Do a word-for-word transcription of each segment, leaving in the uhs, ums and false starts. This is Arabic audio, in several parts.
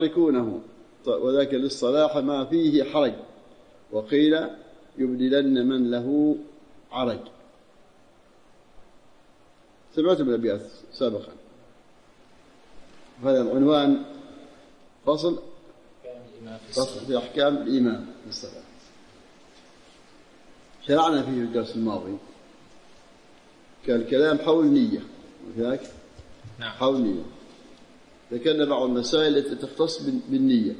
يكونه وذاك للصلاح ما فيه حرج، وقيل يبدلن من له عرج. سمعتم الأبيات سابقا. هذا العنوان فصل فصل في أحكام الإمام في الصلاة. شرعنا فيه في الدرس الماضي كان الكلام حول النية وذاك نعم. حول النية. ذكرنا بعض المسائل التي تختص بالنية،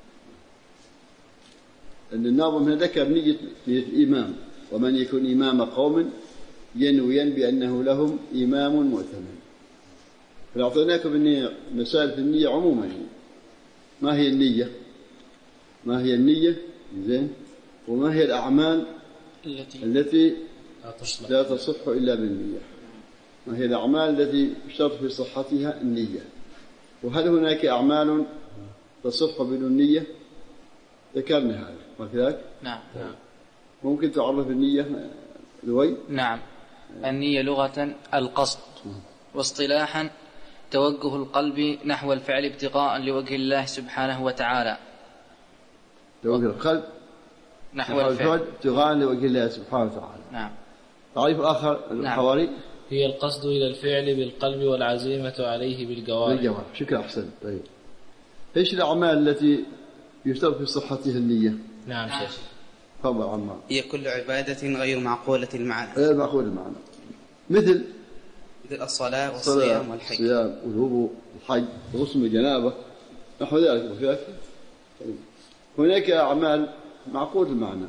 أن الناظم هنا ذكر نية الإمام: ومن يكن إمام قوم ينويا بأنه لهم إمام مؤتمن. فأعطيناكم النية مسائل في النية عموما. ما هي النية؟ ما هي النية؟ زين. وما هي الأعمال التي, التي لا تصح إلا بالنية؟ ما هي الأعمال التي يشترط في صحتها النية؟ وهل هناك أعمال تصح بدون نية؟ ذكرنا هذا وكذلك. نعم. ممكن تعرف النية لوي؟ نعم. النية لغة القصد، واصطلاحا توجه القلب نحو الفعل ابتغاء لوجه الله سبحانه وتعالى. توجه القلب نحو الفعل ابتغاء لوجه الله سبحانه وتعالى. نعم. تعريف آخر الحواري؟ نعم. هي القصد إلى الفعل بالقلب والعزيمة عليه بالجوارح. بالجوارح. شكرا، أحسن. طيب، إيش الأعمال التي يشترط في صحتها النية؟ نعم شيخ. تفضل عمار. هي كل عبادة غير معقولة المعنى. غير معقولة المعنى. مثل مثل الصلاة والصيام والحج. الصيام والوضوء والحج وغسل الجنابة نحو ذلك. وفي هناك أعمال معقولة المعنى،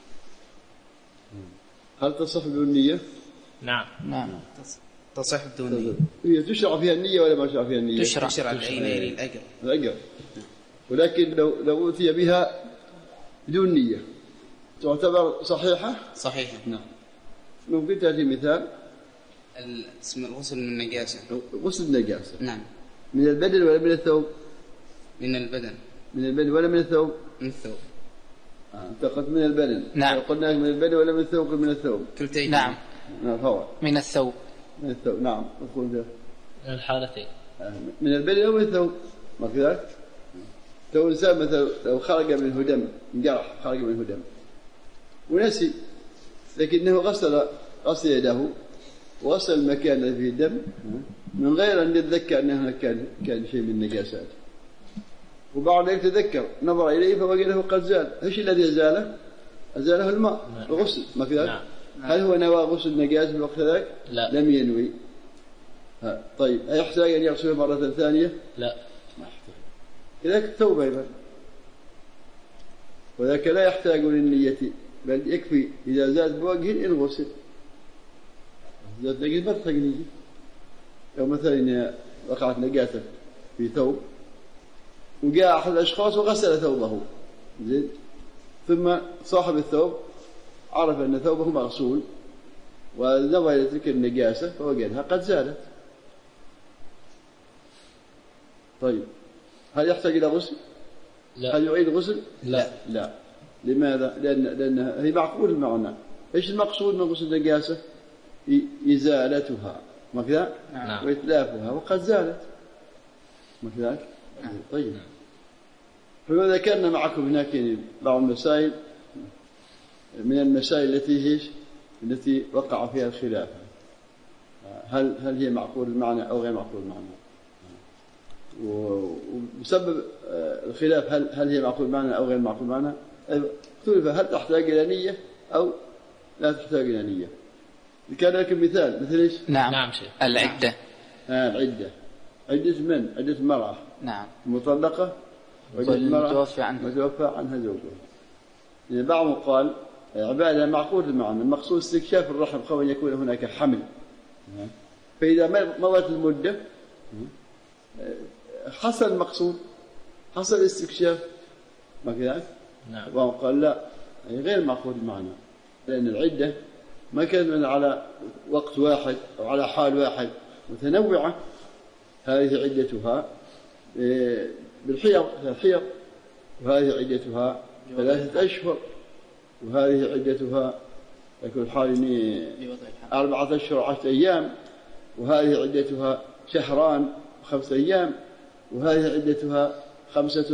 هل تصح بدون نية؟ نعم. نعم. تصح بدون نية. هي تشرع فيها النية ولا ما تشرع فيها النية؟ تشرع. تشرع العينين الأجر. الأجر. ولكن لو لو أوتي بها بدون نية تعتبر صحيحة؟ صحيحة. نعم. ممكن تأتي مثال؟ اسم الغسل من النجاسة. غسل النجاسة. نعم. من البدن ولا من الثوب؟ من البدن. من البدن ولا من الثوب؟ من الثوب. آه. أنت قلت من البدن. نعم. قلنا من البدن ولا من الثوب؟ من الثوب. كلتين. نعم. نعم. فوق. من الثوب. من الثوب. نعم. أقول ده. من الحالتين. من البدن أو من الثوب؟ ما كذلك؟ لو إنسان مثلا لو خرج منه دم، انجرح خرج منه دم ونسي، لكنه غسل غسل يده وغسل المكان الذي فيه الدم من غير أن يتذكر أنه كان كان شيء من النجاسات، وبعد ذلك تذكر نظر إليه فوجده قد زال. إيش الذي زاله؟ أزاله الماء. نعم. الغسل. ما كذلك؟ نعم. هل هو نوى غسل النجاسة في الوقت ذاك؟ لا. لم ينوي. ها. طيب، أيحتاج أن يغسله مرة ثانية؟ لا. كذلك التوبة أيضا، وذاك لا يحتاج للنية، بل يكفي إذا زاد بوجه الغسل. زاد نجاسة ما تحتاج نية. لو مثلا وقعت نجاسة في ثوب وجاء أحد الأشخاص وغسل ثوبه، زين، ثم صاحب الثوب عرف أن ثوبه مغسول ونظر إلى تلك النجاسة فوجدها قد زالت. طيب، هل يحتاج إلى غسل؟ لا. هل يعيد غسل؟ لا. لا. لماذا؟ لأن لأنها هي معقول المعنى. إيش المقصود من غسل النجاسة؟ إزالتها، ما كذا؟ نعم. وإتلافها، وقد زالت، ما كذا؟ طيب، فذكرنا معكم هناك بعض المسائل من المسائل التي هي التي وقع فيها الخلاف، هل هل هي معقول المعنى أو غير معقول المعنى؟ وبسبب الخلاف هل هل هي معقول معنى أو غير معقول معنى اختلف هل تحتاج إلى نية أو لا تحتاج إلى نية. كان لكم مثال مثل إيش؟ نعم. نعم شيخ. العدة. آه العدة. عدة من؟ عدة المرأة. نعم. مطلقة وعدة المرأة متوفى عنها متوفى عنها زوجها. يعني بعضهم قال عبادة معقول المعنى، المقصود استكشاف الرحم قبل أن يكون هناك حمل. فإذا مضت المدة حصل المقصود، حصل الاستكشاف، ما كذلك؟ نعم. وقال لا، غير معقول المعنى، لأن العدة ما كانت على وقت واحد أو على حال واحد، متنوعة. هذه عدتها بالحيض الحيض، وهذه عدتها ثلاثة أشهر، وهذه عدتها يكون حال أربعة أشهر وعشرة أيام، وهذه عدتها شهران وخمسة أيام، وهذه عدتها خمسة